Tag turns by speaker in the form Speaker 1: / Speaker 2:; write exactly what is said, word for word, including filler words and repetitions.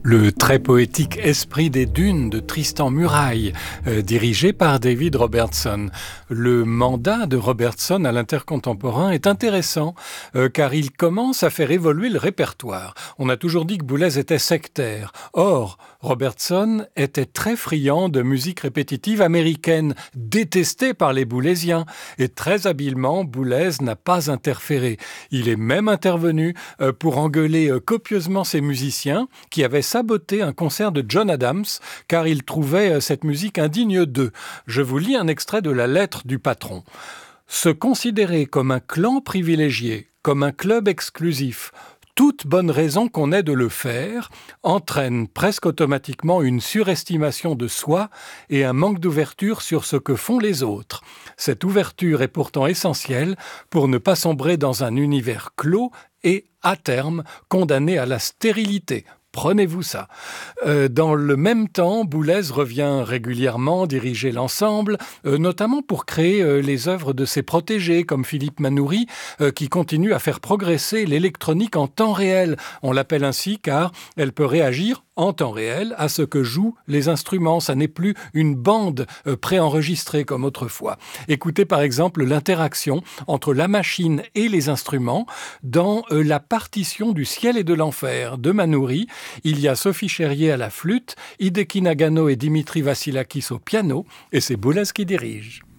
Speaker 1: Le très poétique Esprit des dunes de Tristan Muraille, euh, dirigé par David Robertson. Le mandat de Robertson à l'intercontemporain est intéressant, euh, car il commence à faire évoluer le répertoire. On a toujours dit que Boulez était sectaire. Or, Robertson était très friand de musique répétitive américaine, détestée par les boulésiens. Et très habilement, Boulez n'a pas interféré. Il est même intervenu euh, pour engueuler euh, copieusement ses musiciens qui avaient saboté un concert de John Adams car il trouvait cette musique indigne d'eux. Je vous lis un extrait de la lettre du patron. Se considérer comme un clan privilégié, comme un club exclusif, toute bonne raison qu'on ait de le faire entraîne presque automatiquement une surestimation de soi et un manque d'ouverture sur ce que font les autres. Cette ouverture est pourtant essentielle pour ne pas sombrer dans un univers clos et, à terme, condamné à la stérilité. Prenez-vous ça. Euh, dans le même temps, Boulez revient régulièrement diriger l'ensemble, euh, notamment pour créer euh, les œuvres de ses protégés, comme Philippe Manoury, euh, qui continue à faire progresser l'électronique en temps réel. On l'appelle ainsi car elle peut réagir en temps réel à ce que jouent les instruments. Ça n'est plus une bande euh, préenregistrée comme autrefois. Écoutez par exemple l'interaction entre la machine et les instruments dans euh, la partition du ciel et de l'enfer de Manoury. Il y a Sophie Cherrier à la flûte, Hideki Nagano et Dimitri Vassilakis au piano, et c'est Boulez qui dirige.